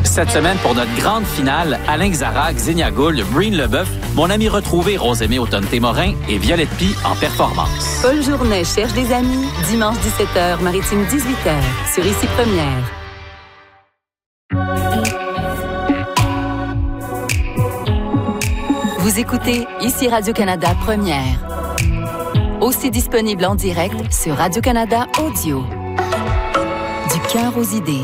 Cette semaine, pour notre grande finale, Alain Xarac, Xenia Gould, Breen Leboeuf, mon ami retrouvé Rosemée Automne-Témorin et Violette Pie en performance. Paul Journet cherche des amis. Dimanche 17h, Maritime 18h, sur Ici Première. Vous écoutez Ici Radio-Canada Première. Aussi disponible en direct sur Radio-Canada Audio. Du cœur aux idées.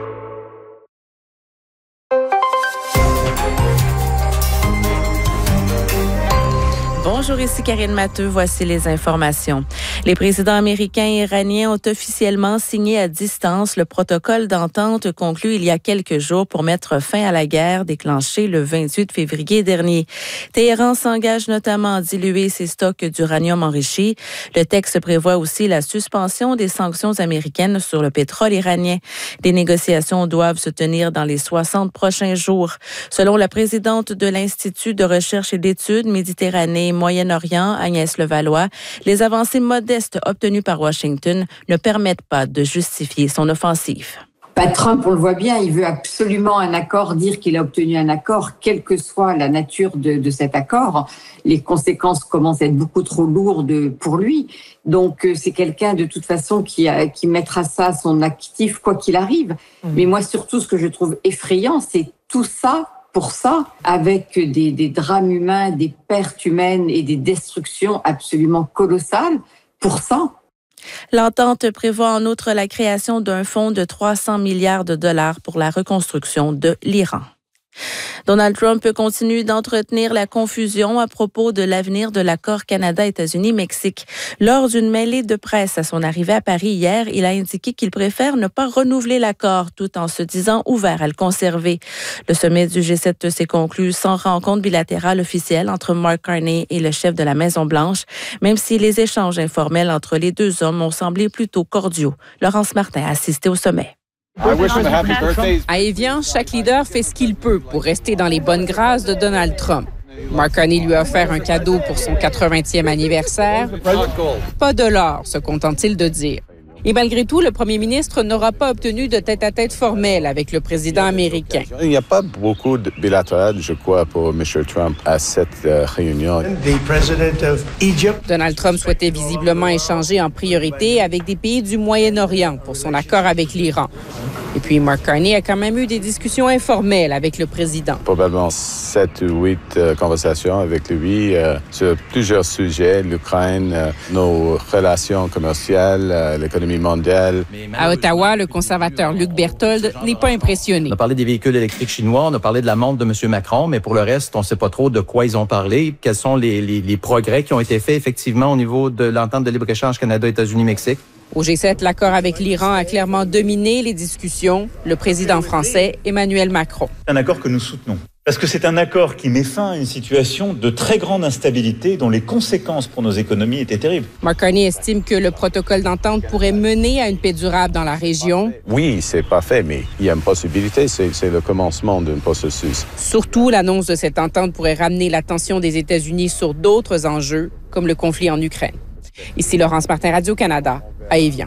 Bonjour, ici Karine Matteux. Voici les informations. Les présidents américains et iraniens ont officiellement signé à distance le protocole d'entente conclu il y a quelques jours pour mettre fin à la guerre déclenchée le 28 février dernier. Téhéran s'engage notamment à diluer ses stocks d'uranium enrichi. Le texte prévoit aussi la suspension des sanctions américaines sur le pétrole iranien. Les négociations doivent se tenir dans les 60 prochains jours. Selon la présidente de l'Institut de recherche et d'études Méditerranée Moyen-Orient, Agnès Levallois, les avancées modestes obtenues par Washington ne permettent pas de justifier son offensive. Trump, on le voit bien, il veut absolument un accord, dire qu'il a obtenu un accord, quelle que soit la nature de cet accord. Les conséquences commencent à être beaucoup trop lourdes pour lui. Donc, c'est quelqu'un, de toute façon, qui mettra ça à son actif, quoi qu'il arrive. Mais moi, surtout, ce que je trouve effrayant, c'est tout ça, pour ça, avec des drames humains, des pertes humaines et des destructions absolument colossales, pour ça. L'entente prévoit en outre la création d'un fonds de 300 milliards de dollars pour la reconstruction de l'Iran. Donald Trump continue d'entretenir la confusion à propos de l'avenir de l'accord Canada-États-Unis-Mexique. Lors d'une mêlée de presse à son arrivée à Paris hier, il a indiqué qu'il préfère ne pas renouveler l'accord tout en se disant ouvert à le conserver. Le sommet du G7 s'est conclu sans rencontre bilatérale officielle entre Mark Carney et le chef de la Maison-Blanche, même si les échanges informels entre les deux hommes ont semblé plutôt cordiaux. Laurence Martin a assisté au sommet. À Évian, chaque leader fait ce qu'il peut pour rester dans les bonnes grâces de Donald Trump. Mark Carney lui a offert un cadeau pour son 80e anniversaire. Pas de l'or, se contente-t-il de dire. Et malgré tout, le premier ministre n'aura pas obtenu de tête-à-tête formel avec le président américain. Il n'y a pas beaucoup de bilatéral, je crois, pour M. Trump à cette réunion. Donald Trump souhaitait visiblement échanger en priorité avec des pays du Moyen-Orient pour son accord avec l'Iran. Et puis, Mark Carney a quand même eu des discussions informelles avec le président. Probablement 7 ou 8 conversations avec lui sur plusieurs sujets, l'Ukraine, nos relations commerciales, l'économie mondiale. À Ottawa, le conservateur Luc Berthold n'est pas impressionné. On a parlé des véhicules électriques chinois, on a parlé de la montre de M. Macron, mais pour le reste, on ne sait pas trop de quoi ils ont parlé. Quels sont les progrès qui ont été faits effectivement au niveau de l'entente de libre-échange Canada-États-Unis-Mexique? Au G7, l'accord avec l'Iran a clairement dominé les discussions. Le président français, Emmanuel Macron. Un accord que nous soutenons. Parce que c'est un accord qui met fin à une situation de très grande instabilité dont les conséquences pour nos économies étaient terribles. Mark Carney estime que le protocole d'entente pourrait mener à une paix durable dans la région. Oui, c'est pas fait, mais il y a une possibilité, c'est le commencement d'un processus. Surtout, l'annonce de cette entente pourrait ramener l'attention des États-Unis sur d'autres enjeux, comme le conflit en Ukraine. Ici Laurence Martin, Radio-Canada, à Évian.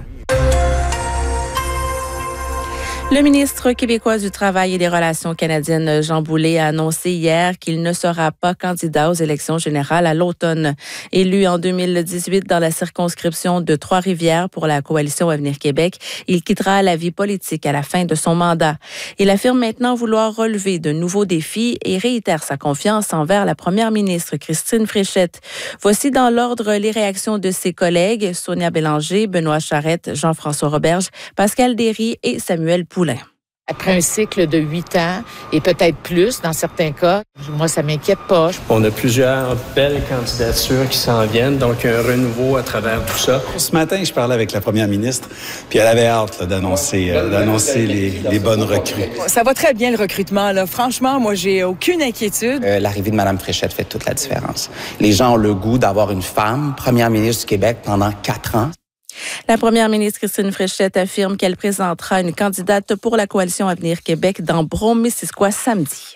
Le ministre québécois du Travail et des Relations canadiennes, Jean Boulet, a annoncé hier qu'il ne sera pas candidat aux élections générales à l'automne. Élu en 2018 dans la circonscription de Trois-Rivières pour la coalition Avenir Québec, il quittera la vie politique à la fin de son mandat. Il affirme maintenant vouloir relever de nouveaux défis et réitère sa confiance envers la première ministre Christine Fréchette. Voici dans l'ordre les réactions de ses collègues Sonia Bélanger, Benoît Charette, Jean-François Roberge, Pascal Derry et Samuel Poulin. Après un cycle de 8 ans et peut-être plus dans certains cas, moi, ça m'inquiète pas. On a plusieurs belles candidatures qui s'en viennent, donc un renouveau à travers tout ça. Ce matin, je parlais avec la première ministre, puis elle avait hâte d'annoncer les bonnes recrues. Ça va très bien le recrutement, là. Franchement, moi, j'ai aucune inquiétude. L'arrivée de Mme Fréchette fait toute la différence. Les gens ont le goût d'avoir une femme première ministre du Québec pendant 4 ans. La première ministre Christine Fréchette affirme qu'elle présentera une candidate pour la coalition Avenir Québec dans Brome-Missisquoi samedi.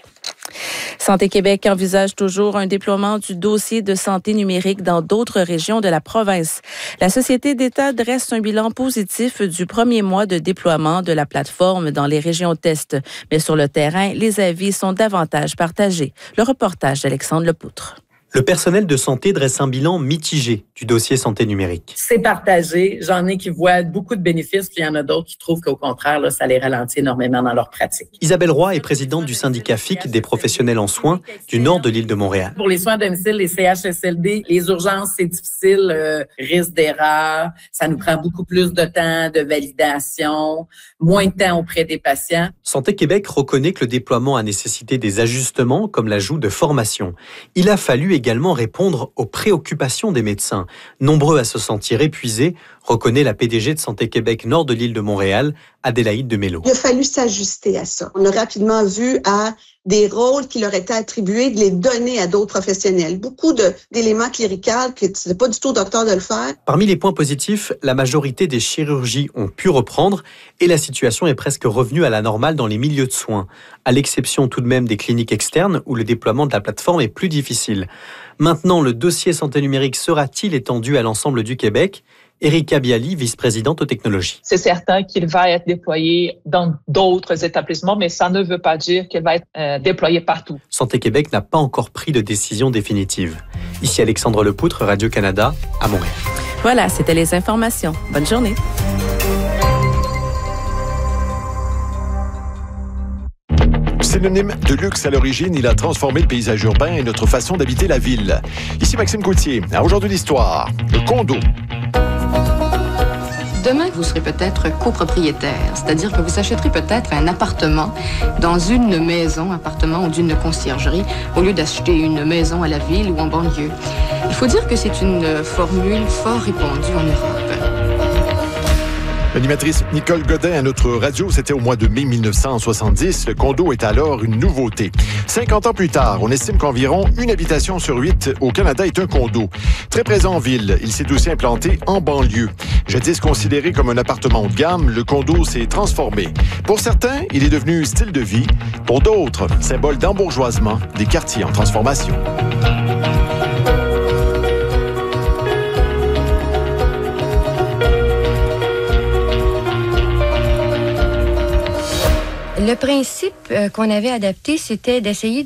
Santé Québec envisage toujours un déploiement du dossier de santé numérique dans d'autres régions de la province. La Société d'État dresse un bilan positif du premier mois de déploiement de la plateforme dans les régions test. Mais sur le terrain, les avis sont davantage partagés. Le reportage d'Alexandre Lepoutre. Le personnel de santé dresse un bilan mitigé du dossier santé numérique. C'est partagé. J'en ai qui voient beaucoup de bénéfices, puis il y en a d'autres qui trouvent qu'au contraire, là, ça les ralentit énormément dans leur pratique. Isabelle Roy est présidente du syndicat FIC des professionnels en soins du nord de l'île de Montréal. Pour les soins à domicile, les CHSLD, les urgences, c'est difficile, risque d'erreur. Ça nous prend beaucoup plus de temps de validation, moins de temps auprès des patients. Santé Québec reconnaît que le déploiement a nécessité des ajustements comme l'ajout de formation. Il a fallu également répondre aux préoccupations des médecins, nombreux à se sentir épuisés, reconnaît la PDG de Santé Québec Nord de l'île de Montréal, Adélaïde Demello. Il a fallu s'ajuster à ça. On a rapidement vu à des rôles qui leur étaient attribués, de les donner à d'autres professionnels. Beaucoup d'éléments cléricaux, que ce n'est pas du tout au docteur de le faire. Parmi les points positifs, la majorité des chirurgies ont pu reprendre et la situation est presque revenue à la normale dans les milieux de soins, à l'exception tout de même des cliniques externes où le déploiement de la plateforme est plus difficile. Maintenant, le dossier santé numérique sera-t-il étendu à l'ensemble du Québec ? Erika Bialy, vice-présidente aux technologies. C'est certain qu'il va être déployé dans d'autres établissements, mais ça ne veut pas dire qu'il va être déployé partout. Santé Québec n'a pas encore pris de décision définitive. Ici Alexandre Lepoutre, Radio-Canada, à Montréal. Voilà, c'était les informations. Bonne journée. Synonyme de luxe à l'origine, il a transformé le paysage urbain et notre façon d'habiter la ville. Ici Maxime Coutier. À Aujourd'hui l'histoire, le condo. Demain, vous serez peut-être copropriétaire, c'est-à-dire que vous achèterez peut-être un appartement dans une maison, appartement ou d'une conciergerie, au lieu d'acheter une maison à la ville ou en banlieue. Il faut dire que c'est une formule fort répandue en Europe. L'animatrice Nicole Godin à notre radio, c'était au mois de mai 1970. Le condo est alors une nouveauté. 50 ans plus tard, on estime qu'environ une habitation sur 8 au Canada est un condo. Très présent en ville, il s'est aussi implanté en banlieue. Jadis considéré comme un appartement haut de gamme, le condo s'est transformé. Pour certains, il est devenu style de vie. Pour d'autres, symbole d'embourgeoisement des quartiers en transformation. Le principe qu'on avait adapté, c'était d'essayer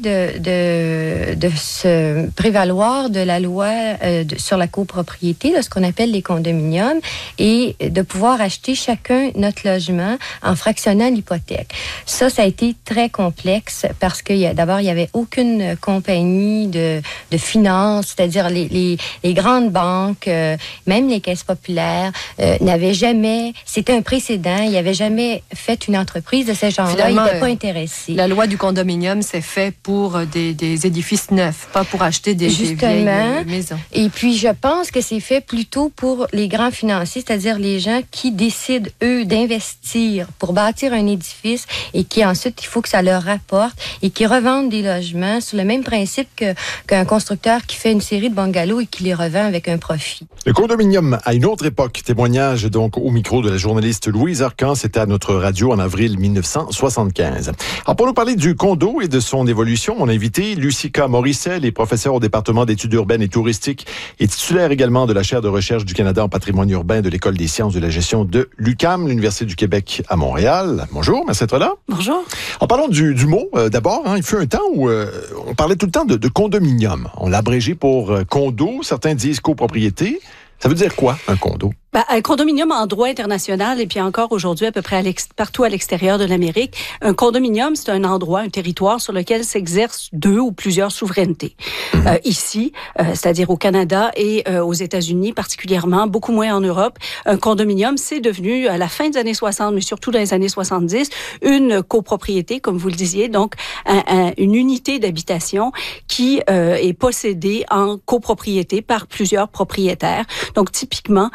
de se prévaloir de la loi sur la copropriété, là, ce qu'on appelle les condominiums, et de pouvoir acheter chacun notre logement en fractionnant l'hypothèque. Ça a été très complexe parce que d'abord, il n'y avait aucune compagnie de finances, c'est-à-dire les grandes banques, même les caisses populaires, n'avaient jamais, c'était un précédent, ils n'avaient jamais fait une entreprise de ce genre-là. Ils n'étaient pas intéressés. La loi du condominium, c'est fait pour des édifices neufs, pas pour acheter des vieilles maisons. Et puis, je pense que c'est fait plutôt pour les grands financiers, c'est-à-dire les gens qui décident, eux, d'investir pour bâtir un édifice et qui, ensuite, il faut que ça leur rapporte et qui revendent des logements sur le même principe qu'un constructeur qui fait une série de bungalows et qui les revend avec un profit. Le condominium à une autre époque. Témoignage donc au micro de la journaliste Louise Arcan. C'était à notre radio en avril 1975. Alors, pour nous parler du condo et de son évolution, on a invité Lucica Morisset, est professeure au département d'études urbaines et touristiques et titulaire également de la chaire de recherche du Canada en patrimoine urbain de l'École des sciences de la gestion de l'UQAM, l'Université du Québec à Montréal. Bonjour, merci d'être là. Bonjour. En parlant du mot, d'abord, il fut un temps où on parlait tout le temps de condominium. On l'a abrégé pour condo, certains disent copropriété. Ça veut dire quoi, un condo? Un condominium en droit international, et puis encore aujourd'hui à peu près partout à l'extérieur de l'Amérique, un condominium, c'est un endroit, un territoire sur lequel s'exercent deux ou plusieurs souverainetés. Ici, c'est-à-dire au Canada et aux États-Unis particulièrement, beaucoup moins en Europe, un condominium, c'est devenu, à la fin des années 60, mais surtout dans les années 70, une copropriété, comme vous le disiez, donc une unité d'habitation qui est possédée en copropriété par plusieurs propriétaires. Donc typiquement, ce qu'on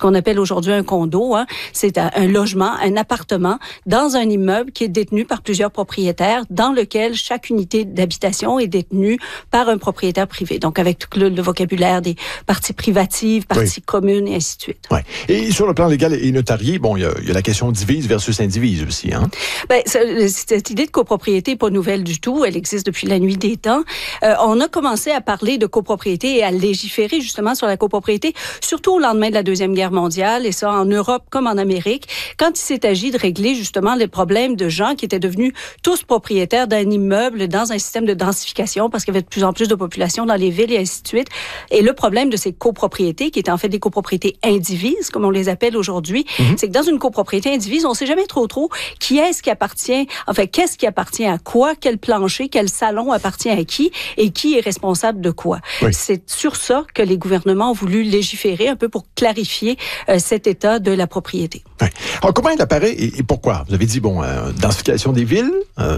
qu'on appelle aujourd'hui un condo. C'est un logement, un appartement dans un immeuble qui est détenu par plusieurs propriétaires, dans lequel chaque unité d'habitation est détenue par un propriétaire privé. Donc, avec tout le vocabulaire des parties privatives, parties communes et ainsi de suite. Ouais. Et sur le plan légal et notarié, bon, il y a la question divise versus indivise aussi, hein? Ben, cette idée de copropriété n'est pas nouvelle du tout. Elle existe depuis la nuit des temps. On a commencé à parler de copropriété et à légiférer justement sur la copropriété, surtout au lendemain de la Deuxième Guerre mondiale, et ça en Europe comme en Amérique, quand il s'est agi de régler justement les problèmes de gens qui étaient devenus tous propriétaires d'un immeuble dans un système de densification, parce qu'il y avait de plus en plus de population dans les villes et ainsi de suite. Et le problème de ces copropriétés, qui étaient en fait des copropriétés indivises, comme on les appelle aujourd'hui, c'est que dans une copropriété indivise, on ne sait jamais trop qui est-ce qui appartient, qu'est-ce qui appartient à quoi, quel plancher, quel salon appartient à qui et qui est responsable de quoi. Oui. C'est sur ça que les gouvernements ont voulu légiférer un peu pour clarifier cet état de la propriété. Oui. Alors, comment il apparaît et pourquoi? Vous avez dit, densification des villes,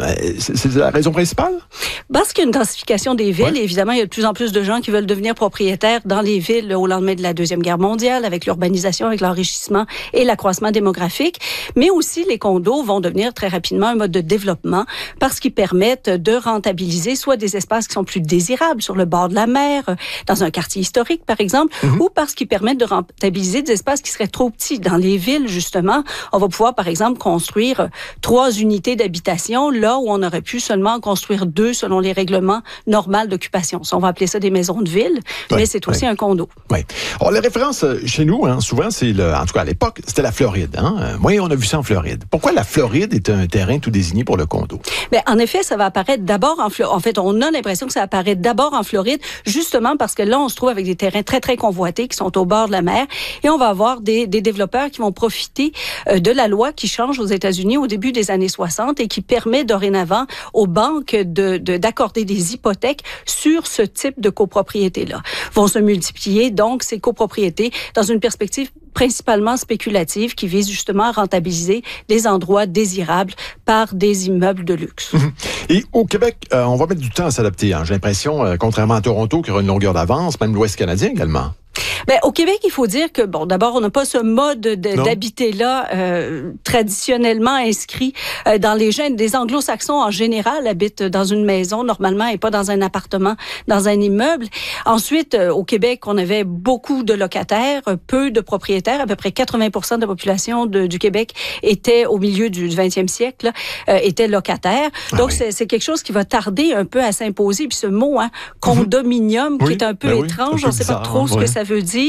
c'est la raison principale? Parce qu'il y a une densification des villes, et évidemment, il y a de plus en plus de gens qui veulent devenir propriétaires dans les villes au lendemain de la Deuxième Guerre mondiale, avec l'urbanisation, avec l'enrichissement et l'accroissement démographique. Mais aussi, les condos vont devenir très rapidement un mode de développement parce qu'ils permettent de rentabiliser soit des espaces qui sont plus désirables sur le bord de la mer, dans un quartier historique, par exemple, ou parce qu'ils permettent de rentabiliser des espaces qui seraient trop petits. Dans les villes, justement, on va pouvoir, par exemple, construire 3 unités d'habitation là où on aurait pu seulement construire 2 selon les règlements normaux d'occupation. On va appeler ça des maisons de ville, mais c'est aussi un condo. Oui. Alors, les références chez nous, souvent, c'est en tout cas à l'époque, c'était la Floride. Oui, on a vu ça en Floride. Pourquoi la Floride est un terrain tout désigné pour le condo? Bien, en effet, ça va apparaître d'abord en Floride. En fait, on a l'impression que ça apparaît d'abord en Floride, justement parce que là, on se trouve avec des terrains très, très convoités qui sont au bord de la mer et on va avoir des développeurs qui vont profiter de la loi qui change aux États-Unis au début des années 60 et qui permet dorénavant aux banques d'accorder des hypothèques sur ce type de copropriété-là. Vont se multiplier, donc, ces copropriétés dans une perspective principalement spéculative qui vise justement à rentabiliser des endroits désirables par des immeubles de luxe. Et au Québec, on va mettre du temps à s'adapter. J'ai l'impression, contrairement à Toronto, qui aura une longueur d'avance, même l'Ouest canadien également. Ben, au Québec, il faut dire que, d'abord, on n'a pas ce mode d'habiter-là traditionnellement inscrit dans les gènes. Des anglo-saxons, en général, habitent dans une maison, normalement, et pas dans un appartement, dans un immeuble. Ensuite, au Québec, on avait beaucoup de locataires, peu de propriétaires. À peu près 80% de la population du Québec était, au milieu du 20e siècle, était locataire. Donc, c'est quelque chose qui va tarder un peu à s'imposer. Puis ce mot, condominium, qui est un peu étrange, on ne sait pas trop ce que ça veut dire.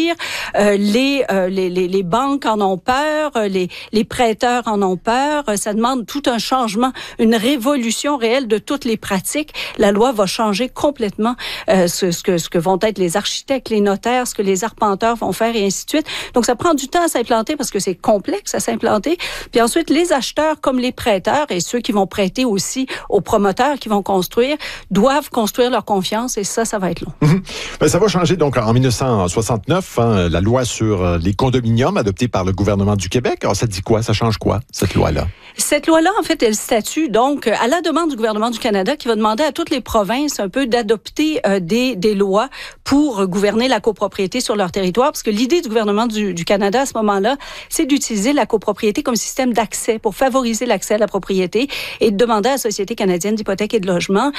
Les banques en ont peur, les prêteurs en ont peur. Ça demande tout un changement, une révolution réelle de toutes les pratiques. La loi va changer complètement ce que vont être les architectes, les notaires, ce que les arpenteurs vont faire et ainsi de suite. Donc, ça prend du temps à s'implanter parce que c'est complexe à s'implanter. Puis ensuite, les acheteurs comme les prêteurs et ceux qui vont prêter aussi aux promoteurs qui vont construire doivent construire leur confiance et ça va être long. Ça va changer donc en 1969. La loi sur les condominiums adoptée par le gouvernement du Québec. Alors, ça dit quoi? Ça change quoi, cette loi-là? Cette loi-là, en fait, elle statue donc à la demande du gouvernement du Canada qui va demander à toutes les provinces un peu d'adopter des lois pour gouverner la copropriété sur leur territoire. Parce que l'idée du gouvernement du Canada à ce moment-là, c'est d'utiliser la copropriété comme système d'accès pour favoriser l'accès à la propriété et de demander à la Société canadienne d'hypothèque et de logement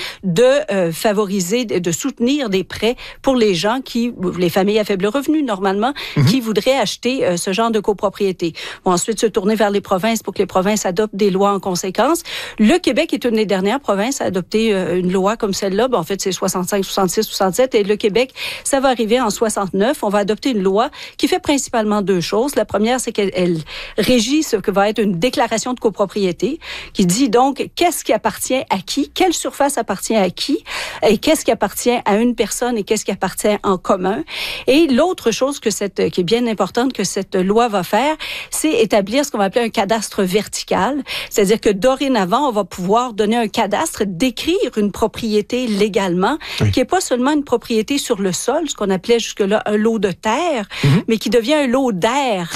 de favoriser, de soutenir des prêts pour les gens les familles à faible revenu, normalement, qui voudraient acheter ce genre de copropriété. Vont ensuite se tourner vers les provinces pour que les provinces adoptent des lois en conséquence. Le Québec est une des dernières provinces à adopter une loi comme celle-là. En fait, c'est 65, 66, 67. Et le Québec, ça va arriver en 69. On va adopter une loi qui fait principalement 2 choses. La première, c'est qu'elle régit ce que va être une déclaration de copropriété qui dit donc qu'est-ce qui appartient à qui, quelle surface appartient à qui, et qu'est-ce qui appartient à une personne et qu'est-ce qui appartient en commun. Et l'autre chose qui est bien importante que cette loi va faire, c'est établir ce qu'on va appeler un cadastre vertical. C'est-à-dire que dorénavant, on va pouvoir donner un cadastre, décrire une propriété légalement, qui n'est pas seulement une propriété sur le sol, ce qu'on appelait jusque-là un lot de terre, mais qui devient un lot d'air.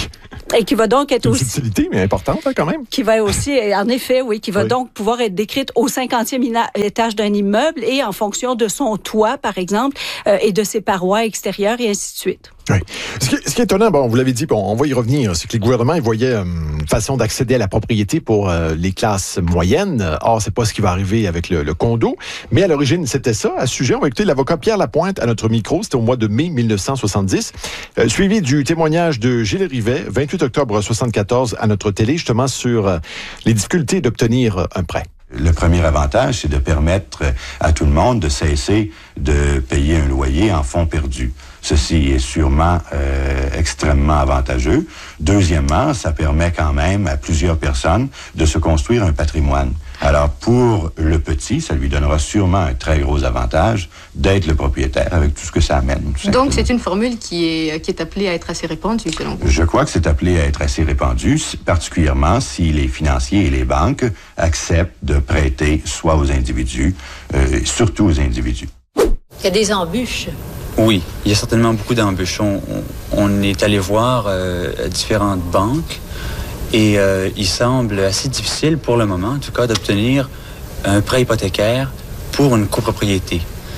Et qui va donc être aussi... Une subtilité, mais importante quand même. Qui va aussi, en effet, qui va donc pouvoir être décrite au 50e étage d'un immeuble et en fonction de son toit, par exemple, et de ses parois extérieures et ainsi de suite. Oui. Ce qui est étonnant, bon, vous l'avez dit, on va y revenir, c'est que les gouvernements ils voyaient une façon d'accéder à la propriété pour les classes moyennes. Or, c'est pas ce qui va arriver avec le condo. Mais à l'origine, c'était ça. À ce sujet, on va écouter l'avocat Pierre Lapointe à notre micro. C'était au mois de mai 1970. Suivi du témoignage de Gilles Rivet, 28 octobre 1974, à notre télé, justement sur les difficultés d'obtenir un prêt. Le premier avantage, c'est de permettre à tout le monde de cesser de payer un loyer en fonds perdus. Ceci est sûrement extrêmement avantageux. Deuxièmement, ça permet quand même à plusieurs personnes de se construire un patrimoine. Alors, pour le petit, ça lui donnera sûrement un très gros avantage d'être le propriétaire avec tout ce que ça amène. Donc, c'est une formule qui est appelée à être assez répandue, selon vous? Je crois que c'est appelé à être assez répandu, particulièrement si les financiers et les banques acceptent de prêter soit aux individus, surtout aux individus. Il y a des embûches. Oui, il y a certainement beaucoup d'embûches. On est allé voir différentes banques et il semble assez difficile pour le moment, en tout cas, d'obtenir un prêt hypothécaire pour une copropriété.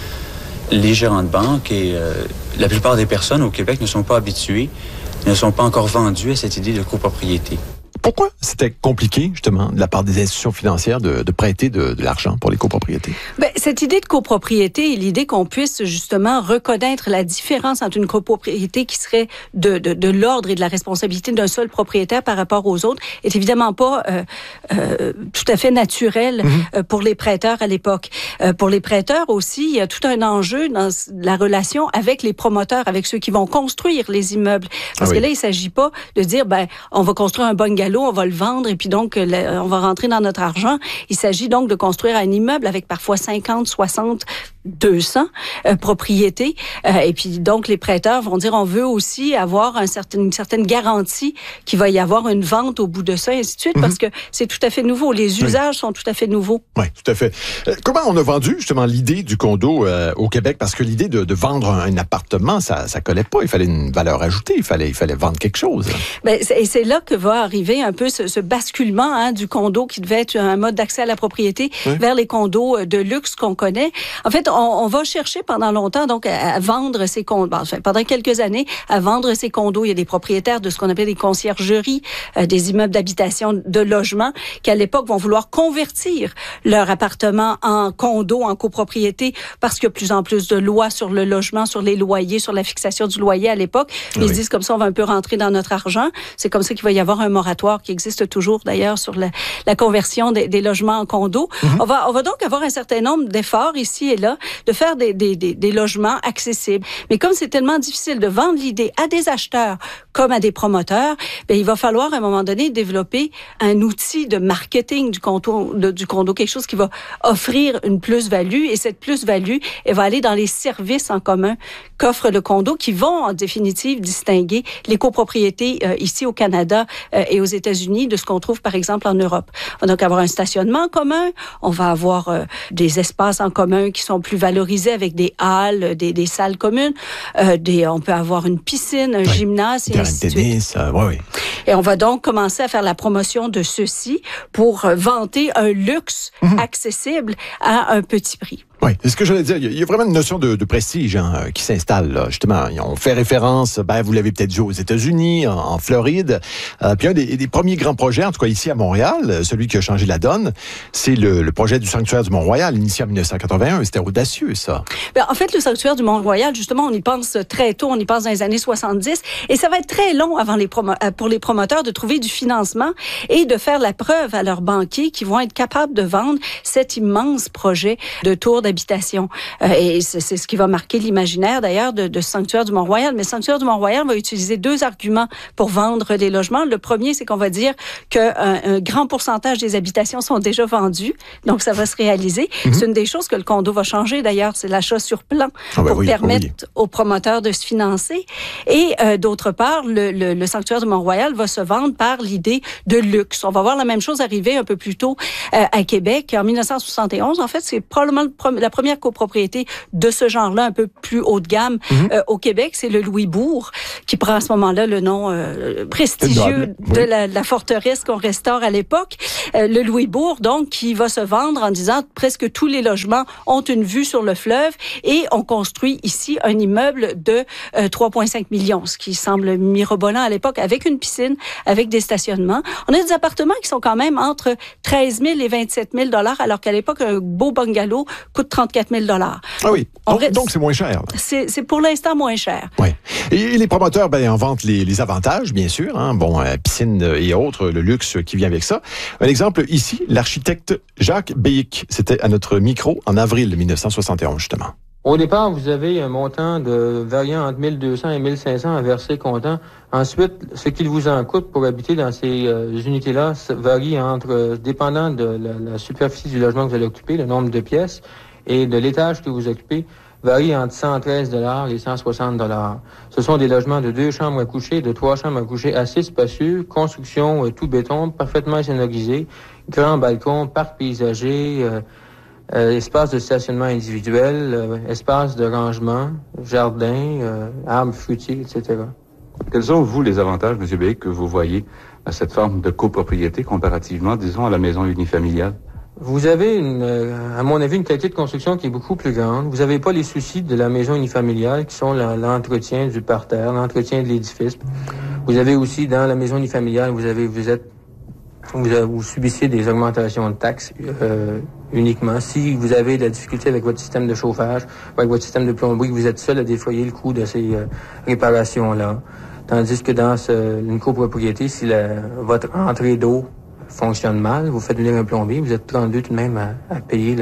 Les gérants de banque et la plupart des personnes au Québec ne sont pas habitués, ne sont pas encore vendus à cette idée de copropriété. Pourquoi c'était compliqué, justement, de la part des institutions financières de prêter de l'argent pour les copropriétés? Bien, cette idée de copropriété et l'idée qu'on puisse, justement, reconnaître la différence entre une copropriété qui serait de l'ordre et de la responsabilité d'un seul propriétaire par rapport aux autres est évidemment pas tout à fait naturelle pour les prêteurs à l'époque. Pour les prêteurs aussi, il y a tout un enjeu dans la relation avec les promoteurs, avec ceux qui vont construire les immeubles. Parce que là, il s'agit pas de dire, ben, on va construire un bungalow, on va le vendre et puis donc on va rentrer dans notre argent. Il s'agit donc de construire un immeuble avec parfois 50, 60, 200 propriétés. Et puis donc les prêteurs vont dire on veut aussi avoir une certaine garantie qu'il va y avoir une vente au bout de ça et ainsi de suite parce que c'est tout à fait nouveau. Les usages sont tout à fait nouveaux. Oui, tout à fait. Comment on a vendu justement l'idée du condo au Québec? Parce que l'idée de vendre un appartement, ça collait pas. Il fallait une valeur ajoutée. Il fallait vendre quelque chose. Ben, c'est là que va arriver un peu ce basculement du condo qui devait être un mode d'accès à la propriété vers les condos de luxe qu'on connaît. En fait, on va chercher pendant longtemps donc à vendre ces condos. Enfin, pendant quelques années, à vendre ces condos. Il y a des propriétaires de ce qu'on appelle des conciergeries, des immeubles d'habitation, de logement, qui à l'époque vont vouloir convertir leur appartement en condo, en copropriété, parce qu'il y a de plus en plus de lois sur le logement, sur les loyers, sur la fixation du loyer à l'époque. Ils se disent comme ça, on va un peu rentrer dans notre argent. C'est comme ça qu'il va y avoir un moratoire qui existe toujours d'ailleurs sur la conversion des logements en condos. On va donc avoir un certain nombre d'efforts ici et là de faire des logements accessibles. Mais comme c'est tellement difficile de vendre l'idée à des acheteurs comme à des promoteurs, bien, il va falloir à un moment donné développer un outil de marketing du condo, quelque chose qui va offrir une plus-value et cette plus-value, elle va aller dans les services en commun qu'offre le condo qui vont en définitive distinguer les copropriétés ici au Canada et aux États-Unis de ce qu'on trouve par exemple en Europe. On va donc avoir un stationnement en commun, on va avoir des espaces en commun qui sont plus valorisés avec des halles, des salles communes, on peut avoir une piscine, un gymnase et ainsi de suite. Et on va donc commencer à faire la promotion de ceci pour vanter un luxe accessible à un petit prix. Oui, c'est ce que j'allais dire. Il y a vraiment une notion de prestige qui s'installe, là. Justement, on fait référence, vous l'avez peut-être vu aux États-Unis, en Floride. Puis un des premiers grands projets, en tout cas ici à Montréal, celui qui a changé la donne, c'est le projet du sanctuaire du Mont-Royal, initié en 1981. C'était audacieux, ça. En fait, le sanctuaire du Mont-Royal, justement, on y pense très tôt, on y pense dans les années 70, et ça va être très long avant pour les promoteurs de trouver du financement et de faire la preuve à leurs banquiers qui vont être capables de vendre cet immense projet de tour d'habitation. Et c'est ce qui va marquer l'imaginaire, d'ailleurs, de Sanctuaire du Mont-Royal. Mais Sanctuaire du Mont-Royal va utiliser deux arguments pour vendre des logements. Le premier, c'est qu'on va dire qu'un grand pourcentage des habitations sont déjà vendues. Donc, ça va se réaliser. C'est une des choses que le condo va changer, d'ailleurs. C'est l'achat sur plan pour permettre aux promoteurs de se financer. Et d'autre part, le Sanctuaire du Mont-Royal va se vendre par l'idée de luxe. On va voir la même chose arriver un peu plus tôt à Québec. En 1971, en fait, c'est probablement la première copropriété de ce genre-là, un peu plus haut de gamme au Québec, c'est le Louis-Bourg, qui prend à ce moment-là le nom prestigieux de la forteresse qu'on restaure à l'époque. Le Louis-Bourg, donc, qui va se vendre en disant presque tous les logements ont une vue sur le fleuve et on construit ici un immeuble de 3,5 millions, ce qui semble mirobolant à l'époque, avec une piscine, avec des stationnements. On a des appartements qui sont quand même entre 13 000 et 27 000 $, alors qu'à l'époque, un beau bungalow coûte 34 000 $. Ah oui, donc c'est moins cher. C'est pour l'instant moins cher. Oui. Et les promoteurs en vantent les avantages, bien sûr. Hein? Bon, piscine et autres, le luxe qui vient avec ça. Un exemple ici, l'architecte Jacques Béhic. C'était à notre micro en avril 1971, justement. Au départ, vous avez un montant variant entre 1200 et 1500 à verser comptant. Ensuite, ce qu'il vous en coûte pour habiter dans ces unités-là varie dépendant de la superficie du logement que vous allez occuper, le nombre de pièces, et de l'étage que vous occupez, varie entre 113 $ et 160 $. Ce sont des logements de 2 chambres à coucher, de 3 chambres à coucher assez spacieux, construction tout béton, parfaitement sonorisé, grand balcon, parc paysager, espace de stationnement individuel, espace de rangement, jardin, arbres fruitiers, etc. Quels sont, vous, les avantages, M. Béhic, que vous voyez à cette forme de copropriété comparativement, disons, à la maison unifamiliale? Vous avez, à mon avis, une qualité de construction qui est beaucoup plus grande. Vous n'avez pas les soucis de la maison unifamiliale, qui sont l'entretien du parterre, l'entretien de l'édifice. Vous avez aussi, dans la maison unifamiliale, vous subissez des augmentations de taxes uniquement. Si vous avez de la difficulté avec votre système de chauffage, avec votre système de plomberie, vous êtes seul à défoyer le coût de ces réparations-là. Tandis que dans une copropriété, si votre entrée d'eau fonctionne mal, vous faites venir un plombier, vous êtes 32 tout de même à payer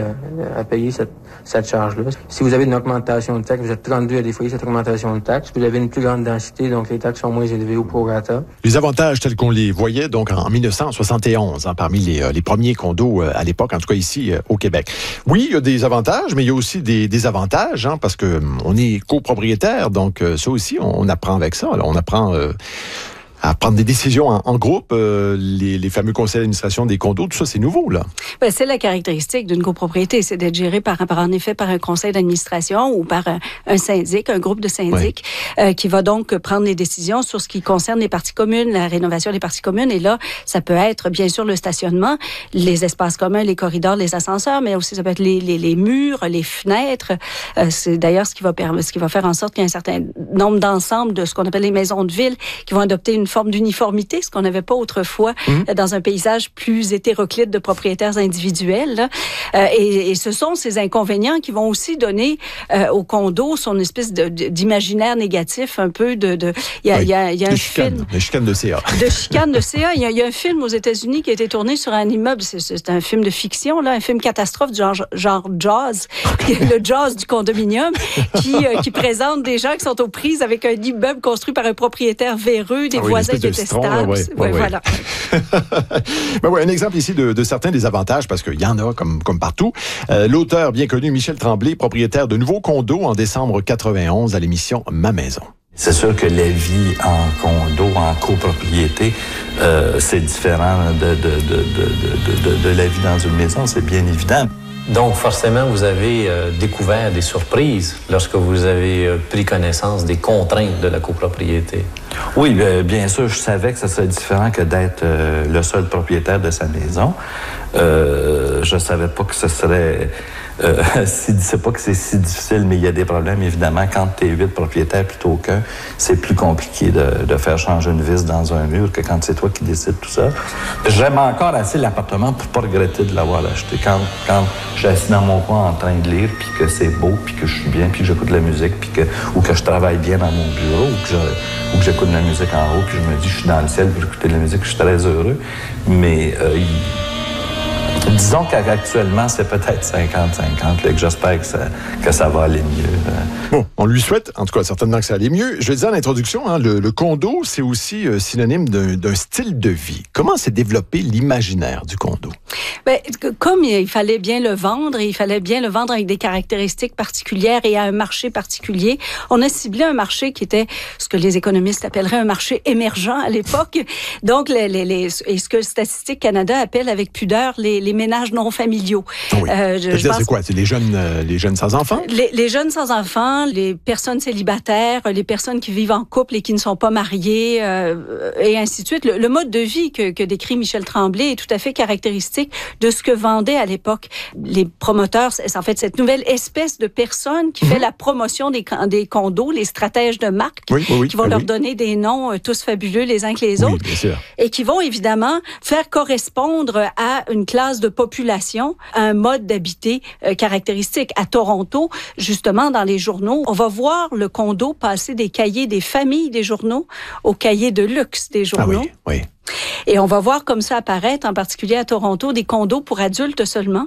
cette charge-là. Si vous avez une augmentation de taxes, vous êtes 32 à défoyer cette augmentation de taxes. Vous avez une plus grande densité, donc les taxes sont moins élevées au prorata. Les avantages tels qu'on les voyait donc en 1971, parmi les premiers condos à l'époque, en tout cas ici au Québec. Oui, il y a des avantages, mais il y a aussi des désavantages, parce que on est copropriétaire, donc ça aussi, on apprend avec ça. Alors, on apprend à prendre des décisions en groupe, les fameux conseils d'administration des condos, tout ça, c'est nouveau, là. Ben, c'est la caractéristique d'une copropriété, c'est d'être géré par un conseil d'administration ou par un syndic, un groupe de syndics, qui va donc prendre les décisions sur ce qui concerne les parties communes, la rénovation des parties communes. Et là, ça peut être, bien sûr, le stationnement, les espaces communs, les corridors, les ascenseurs, mais aussi ça peut être les murs, les fenêtres. C'est d'ailleurs ce qui va faire en sorte qu'il y a un certain nombre d'ensembles de ce qu'on appelle les maisons de ville qui vont adopter une forme d'uniformité, ce qu'on n'avait pas autrefois dans un paysage plus hétéroclite de propriétaires individuels. Et ce sont ces inconvénients qui vont aussi donner au condo son espèce d'imaginaire négatif, un peu il y a un film... Les chicanes de CA. De chicanes de CA. Il y a un film aux États-Unis qui a été tourné sur un immeuble. C'est un film de fiction, là, un film catastrophe du genre Jaws, le Jaws du condominium, qui présente des gens qui sont aux prises avec un immeuble construit par un propriétaire véreux, des voisins détestables. Voilà. Un exemple ici de certains des avantages, parce qu'il y en a comme partout. L'auteur bien connu, Michel Tremblay, propriétaire de nouveaux condos en décembre 91 à l'émission Ma Maison. C'est sûr que la vie en condo, en copropriété, c'est différent de la vie dans une maison, c'est bien évident. Donc, forcément, vous avez découvert des surprises lorsque vous avez pris connaissance des contraintes de la copropriété. Oui, bien sûr, je savais que ça serait différent que d'être le seul propriétaire de sa maison. Je savais pas que ce serait... c'est pas que c'est si difficile, mais il y a des problèmes, évidemment. Quand tu es 8 propriétaires plutôt qu'un, c'est plus compliqué de faire changer une vis dans un mur que quand c'est toi qui décides tout ça. J'aime encore assez l'appartement pour pas regretter de l'avoir acheté. Quand je suis assis dans mon coin en train de lire, puis que c'est beau, puis que je suis bien, puis que j'écoute de la musique, ou que je travaille bien dans mon bureau, ou que j'écoute de la musique en haut, puis je me dis je suis dans le ciel, puis j'écoute de la musique, je suis très heureux. Mais... disons qu'actuellement, c'est peut-être 50-50, que j'espère que ça va aller mieux. Bon, on lui souhaite, en tout cas, certainement que ça allait mieux. Je le disais en introduction, le condo, c'est aussi synonyme d'un style de vie. Comment s'est développé l'imaginaire du condo? Bien, comme il fallait bien le vendre, et il fallait bien le vendre avec des caractéristiques particulières et à un marché particulier, on a ciblé un marché qui était ce que les économistes appelleraient un marché émergent à l'époque. Donc, et ce que Statistique Canada appelle avec pudeur les les ménages non familiaux. Oui. C'est quoi? C'est les jeunes sans enfants? Les jeunes sans enfants, les personnes célibataires, les personnes qui vivent en couple et qui ne sont pas mariées, et ainsi de suite. Le mode de vie que décrit Michel Tremblay est tout à fait caractéristique de ce que vendaient à l'époque les promoteurs. C'est en fait cette nouvelle espèce de personne qui fait la promotion des condos, les stratèges de marque, qui vont leur donner des noms tous fabuleux les uns que les autres, bien sûr. Et qui vont évidemment faire correspondre à une classe de population, un mode d'habiter caractéristique. À Toronto, justement, dans les journaux, on va voir le condo passer des cahiers des familles des journaux aux cahiers de luxe des journaux. Ah oui. Et on va voir comme ça apparaître, en particulier à Toronto, des condos pour adultes seulement.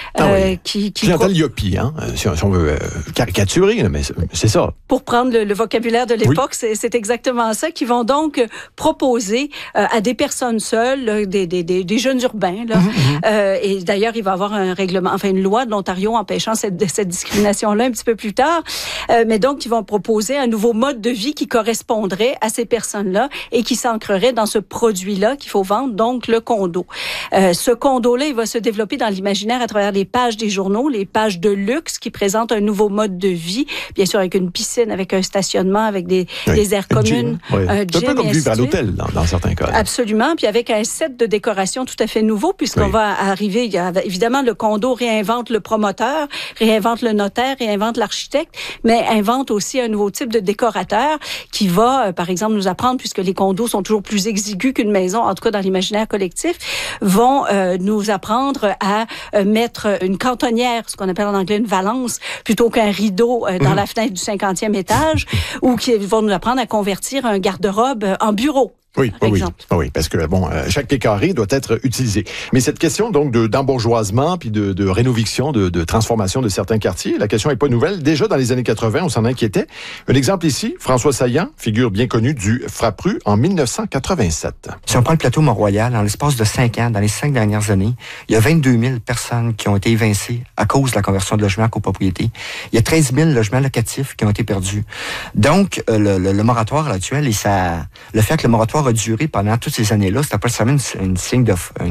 Clientèle yuppie, si on veut caricaturer, mais c'est ça. Pour prendre le vocabulaire de l'époque, c'est exactement ça, qui vont donc proposer à des personnes seules, des jeunes urbains. Là, et d'ailleurs, il va y avoir un règlement, enfin une loi de l'Ontario empêchant cette discrimination-là un petit peu plus tard. Mais donc, ils vont proposer un nouveau mode de vie qui correspondrait à ces personnes-là et qui s'ancrerait dans ce produit-là qu'il faut vendre, donc le condo. Ce condo-là, il va se développer dans l'imaginaire à travers les pages des journaux, les pages de luxe qui présentent un nouveau mode de vie, bien sûr avec une piscine, avec un stationnement, avec des aires communes, un gym. C'est un peu comme vivre à l'hôtel dans certains cas. Absolument, puis avec un set de décoration tout à fait nouveau, puisqu'on va arriver, il y a, évidemment, le condo réinvente le promoteur, réinvente le notaire, réinvente l'architecte, mais invente aussi un nouveau type de décorateur qui va, par exemple, nous apprendre, puisque les condos sont toujours plus exigus qu'une maison, en tout cas dans l'imaginaire collectif, vont nous apprendre à mettre une cantonnière, ce qu'on appelle en anglais une valance, plutôt qu'un rideau dans la fenêtre du 50e étage, ou qui vont nous apprendre à convertir un garde-robe en bureau. Oui, parce que chaque pied carré doit être utilisé. Mais cette question donc d'embourgeoisement puis de rénoviction, de transformation de certains quartiers, la question est pas nouvelle. Déjà dans les années 80, on s'en inquiétait. Un exemple ici, François Saillant, figure bien connue du Frappru en 1987. Si on prend le plateau Mont-Royal, en l'espace de 5 ans, dans les 5 dernières années, il y a 22 000 personnes qui ont été évincées à cause de la conversion de logements en copropriété. Il y a 13 000 logements locatifs qui ont été perdus. Donc, le moratoire actuel, le fait que le moratoire a duré pendant toutes ces années-là, c'était pas seulement un signe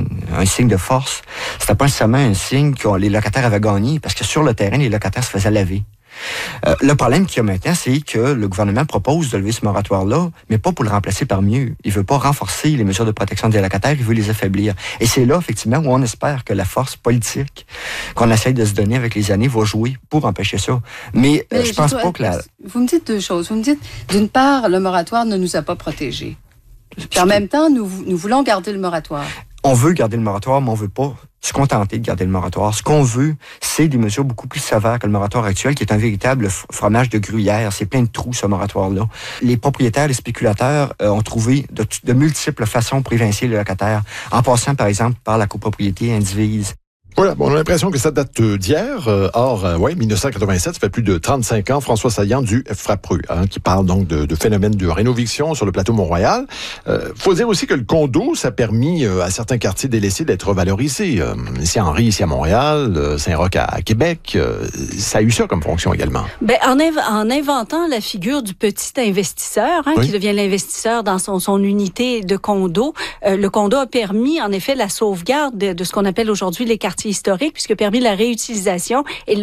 de force, c'était pas seulement un signe que les locataires avaient gagné, parce que sur le terrain, les locataires se faisaient laver. Le problème qu'il y a maintenant, c'est que le gouvernement propose de lever ce moratoire-là, mais pas pour le remplacer par mieux. Il veut pas renforcer les mesures de protection des locataires, il veut les affaiblir. Et c'est là, effectivement, où on espère que la force politique qu'on essaye de se donner avec les années va jouer pour empêcher ça. Mais je pense pas que Vous me dites deux choses. Vous me dites, d'une part, le moratoire ne nous a pas protégés. Puis en même temps, nous voulons garder le moratoire. On veut garder le moratoire, mais on veut pas se contenter de garder le moratoire. Ce qu'on veut, c'est des mesures beaucoup plus sévères que le moratoire actuel, qui est un véritable fromage de gruyère. C'est plein de trous, ce moratoire-là. Les propriétaires, les spéculateurs ont trouvé de multiples façons pour évincer les locataires, en passant, par exemple, par la copropriété indivise. Voilà, on a l'impression que ça date d'hier. Or, 1987, ça fait plus de 35 ans, François Saillant du Frappru, qui parle donc de phénomènes de rénoviction sur le plateau Mont-Royal. Faut dire aussi que le condo, ça a permis à certains quartiers délaissés d'être valorisés. Ici à Henry, ici à Montréal, Saint-Roch à Québec, ça a eu ça comme fonction également. En inventant la figure du petit investisseur, qui devient l'investisseur dans son unité de condo, le condo a permis, en effet, la sauvegarde de ce qu'on appelle aujourd'hui les quartiers historique, puisque permis la réutilisation et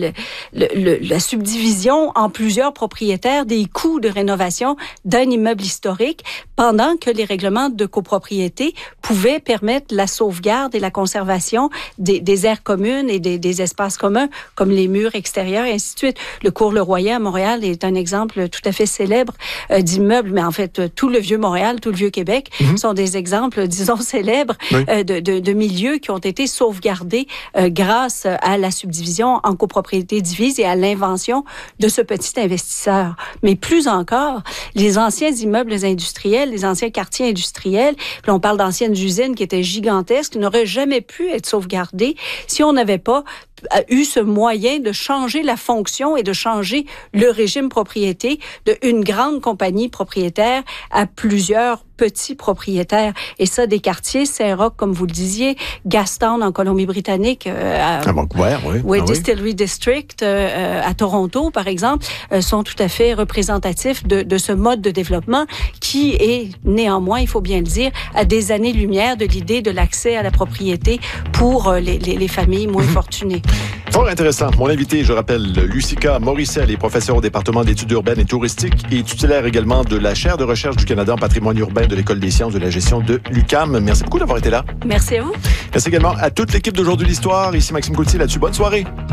la subdivision en plusieurs propriétaires des coûts de rénovation d'un immeuble historique, pendant que les règlements de copropriété pouvaient permettre la sauvegarde et la conservation des aires communes et des espaces communs, comme les murs extérieurs et ainsi de suite. Le cours Le Royer à Montréal est un exemple tout à fait célèbre d'immeubles, mais en fait, tout le vieux Montréal, tout le vieux Québec sont des exemples, disons, célèbres de milieux qui ont été sauvegardés grâce à la subdivision en copropriété divise et à l'invention de ce petit investisseur. Mais plus encore, les anciens immeubles industriels, les anciens quartiers industriels, puis on parle d'anciennes usines qui étaient gigantesques, n'auraient jamais pu être sauvegardés si on n'avait pas eu ce moyen de changer la fonction et de changer le régime propriété d'une grande compagnie propriétaire à plusieurs petits propriétaires. Et ça, des quartiers, Saint-Roch, comme vous le disiez, Gastown en Colombie-Britannique, à Vancouver, oui. Oui, Distillery District à Toronto, par exemple, sont tout à fait représentatifs de ce mode de développement qui est néanmoins, il faut bien le dire, à des années-lumière de l'idée de l'accès à la propriété pour les familles moins fortunées. Fort intéressant. Mon invité, je rappelle, Lucica Morissel, est professeure au département d'études urbaines et touristiques et titulaire également de la chaire de recherche du Canada en patrimoine urbain de l'École des sciences de la gestion de l'UQAM. Merci beaucoup d'avoir été là. Merci à vous. Merci également à toute l'équipe d'Aujourd'hui l'Histoire. Ici Maxime Gauthier là-dessus. Bonne soirée.